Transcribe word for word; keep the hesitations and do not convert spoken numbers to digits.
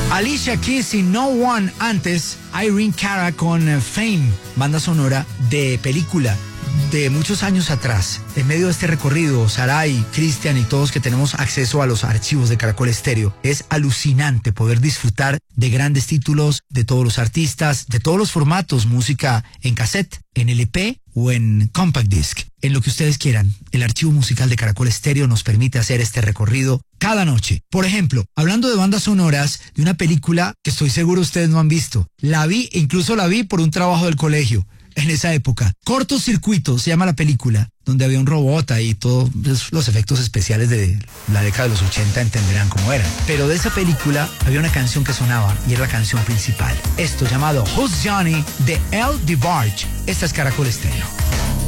Alicia Keys y No One. Antes, Irene Cara con eh, Fame, banda sonora de película de muchos años atrás. En medio de este recorrido, Saray, Cristian y todos que tenemos acceso a los archivos de Caracol Estéreo, es alucinante poder disfrutar de grandes títulos, de todos los artistas, de todos los formatos, música en cassette, en L P o en compact disc, en lo que ustedes quieran. El archivo musical de Caracol Estéreo nos permite hacer este recorrido cada noche. Por ejemplo, hablando de bandas sonoras de una película que estoy seguro ustedes no han visto. La vi, incluso la vi por un trabajo del colegio. En esa época, Cortocircuito se llama la película, donde había un robot ahí, todos los efectos especiales de la década de los ochenta entenderán cómo eran. Pero de esa película había una canción que sonaba y era la canción principal. Esto llamado Who's Johnny de El DeBarge. Esta es Caracol Estéreo.